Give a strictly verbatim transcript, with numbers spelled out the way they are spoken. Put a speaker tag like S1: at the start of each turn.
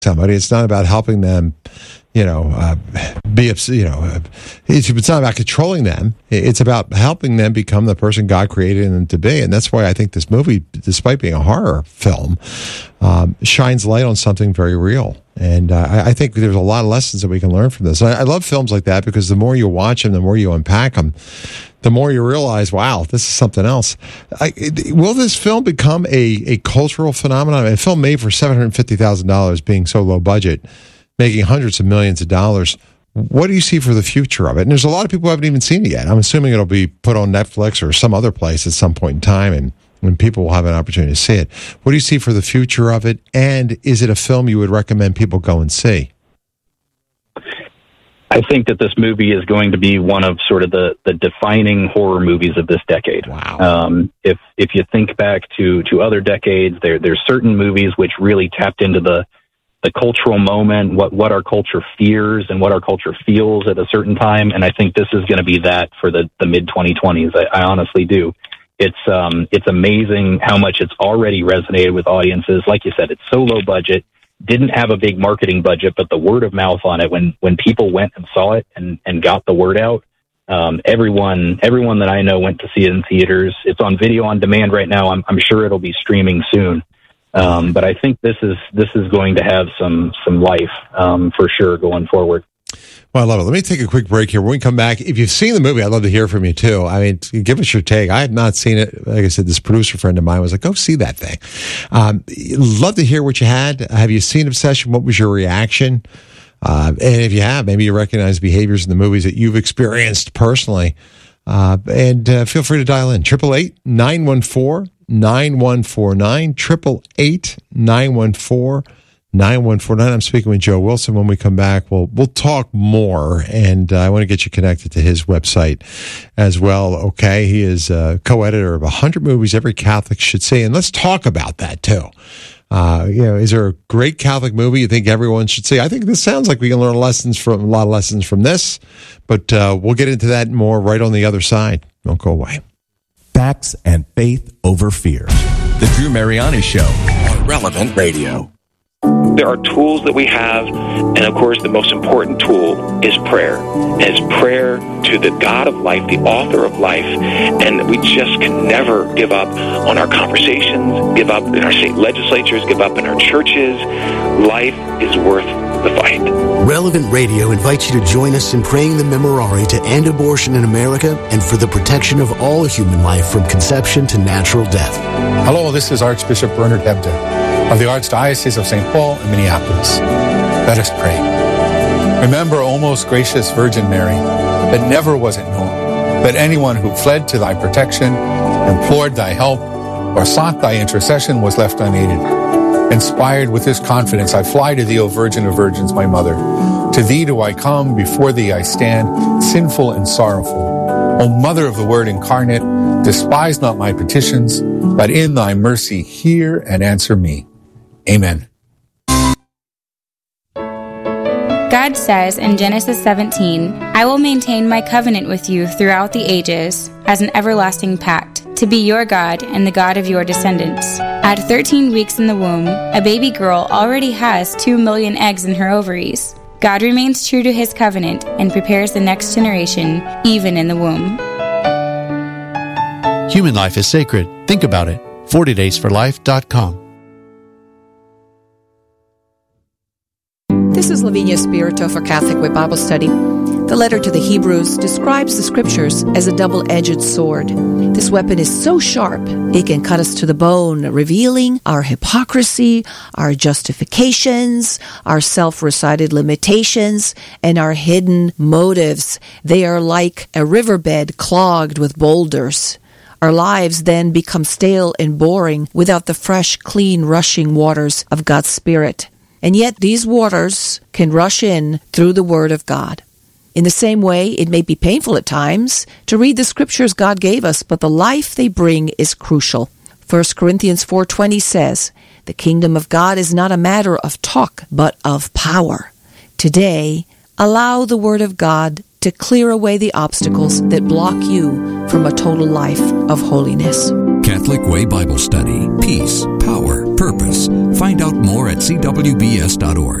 S1: somebody. It's not about helping them, you know, uh, be, you know, uh, it's, it's not about controlling them. It's about helping them become the person God created them to be. And that's why I think this movie, despite being a horror film, um, shines light on something very real. And uh, I, I think there's a lot of lessons that we can learn from this. I, I love films like that because the more you watch them, the more you unpack them, the more you realize, wow, this is something else. I, it, will this film become a, a cultural phenomenon? A film made for seven hundred fifty thousand dollars, being so low budget, making hundreds of millions of dollars. What do you see for the future of it? And there's a lot of people who haven't even seen it yet. I'm assuming it'll be put on Netflix or some other place at some point in time, and when people will have an opportunity to see it. What do you see for the future of it? And is it a film you would recommend people go and see?
S2: I think that this movie is going to be one of sort of the, the defining horror movies of this decade.
S1: Wow.
S2: Um, if if you think back to, to other decades, there there's certain movies which really tapped into the the cultural moment, what, what our culture fears and what our culture feels at a certain time. And I think this is going to be that for the, the mid twenty twenties. I, I honestly do. It's um it's amazing how much it's already resonated with audiences. Like you said, it's so low budget. Didn't have a big marketing budget, but the word of mouth on it, when, when people went and saw it and, and got the word out, um, everyone everyone that I know went to see it in theaters. It's on video on demand right now. I'm, I'm sure it'll be streaming soon. Um, but I think this is this is going to have some some life um, for sure going forward.
S1: Well, I love it. Let me take a quick break here. When we come back, if you've seen the movie, I'd love to hear from you, too. I mean, give us your take. I have not seen it. Like I said, this producer friend of mine was like, go see that thing. Um, love to hear what you had. Have you seen Obsession? What was your reaction? Uh, and if you have, maybe you recognize behaviors in the movies that you've experienced personally. Uh, and uh, feel free to dial in. eight eight eight, nine one four, nine one four nine. eight eight eight, nine one four, nine one four nine. I'm speaking with Joe Wilson. When we come back, we'll we'll talk more, and uh, I want to get you connected to his website as well. Okay, he is a co-editor of one hundred movies every Catholic should see, and let's talk about that too. Uh, you know, is there a great Catholic movie you think everyone should see? I think this sounds like we can learn lessons from a lot of lessons from this, but uh, we'll get into that more right on the other side. Don't go away.
S3: Facts and faith over fear. The Drew Mariani Show on Relevant Radio.
S4: There are tools that we have, and of course the most important tool is prayer. And it's prayer to the God of life, the author of life, and we just can never give up on our conversations, give up in our state legislatures, give up in our churches. Life is worth the fight.
S5: Relevant Radio invites you to join us in praying the Memorare to end abortion in America and for the protection of all human life from conception to natural death.
S6: Hello, this is Archbishop Bernard Hebda of the Archdiocese of Saint Paul in Minneapolis. Let us pray. Remember, O most gracious Virgin Mary, that never was it known that anyone who fled to thy protection, implored thy help, or sought thy intercession was left unaided. Inspired with this confidence, I fly to thee, O Virgin of Virgins, my mother. To thee do I come, before thee I stand, sinful and sorrowful. O Mother of the Word incarnate, despise not my petitions, but in thy mercy hear and answer me. Amen.
S7: God says in Genesis seventeen, I will maintain my covenant with you throughout the ages as an everlasting pact, to be your God and the God of your descendants. At thirteen weeks in the womb, a baby girl already has two million eggs in her ovaries. God remains true to his covenant and prepares the next generation, even in the womb.
S8: Human life is sacred. Think about it. forty days for life dot com.
S9: This is Lavinia Spirito for Catholic Way Bible Study. The letter to the Hebrews describes the Scriptures as a double-edged sword. This weapon is so sharp, it can cut us to the bone, revealing our hypocrisy, our justifications, our self-recited limitations, and our hidden motives. They are like a riverbed clogged with boulders. Our lives then become stale and boring without the fresh, clean, rushing waters of God's Spirit. And yet these waters can rush in through the Word of God. In the same way, it may be painful at times to read the Scriptures God gave us, but the life they bring is crucial. First Corinthians four twenty says, the kingdom of God is not a matter of talk, but of power. Today, allow the Word of God to clear away the obstacles that block you from a total life of holiness.
S3: Catholic Way Bible Study. Peace, power,
S10: purpose. Find out more at c w b s dot org.